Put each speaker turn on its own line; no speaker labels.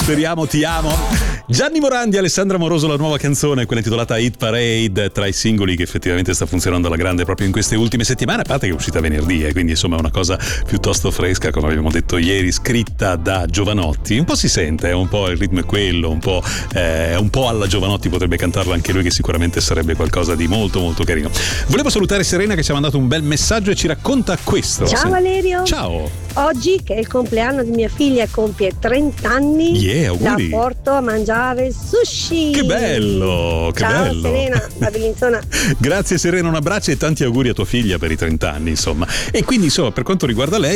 Speriamo, ti amo. Gianni Morandi, Alessandra Moroso, la nuova canzone, quella intitolata Hit Parade, tra i singoli che effettivamente sta funzionando alla grande proprio in queste ultime settimane, a parte che è uscita venerdì, quindi insomma è una cosa piuttosto fresca, come abbiamo detto ieri, scritta da Giovanotti. Un po' si sente, un po' il ritmo è quello, un po' alla Giovanotti, potrebbe cantarla anche lui, che sicuramente sarebbe qualcosa di molto molto carino. Volevo salutare Serena che ci ha mandato un bel messaggio e ci racconta questo.
Ciao Valerio.
Ciao.
Oggi, che è il compleanno di mia figlia, compie 30 anni,
auguri.
la porto a mangiare sushi.
Che bello, che
Ciao,
bello.
Serena, da Bellinzona.
Grazie Serena, un abbraccio e tanti auguri a tua figlia per i 30 anni, insomma. E quindi, insomma, per quanto riguarda lei,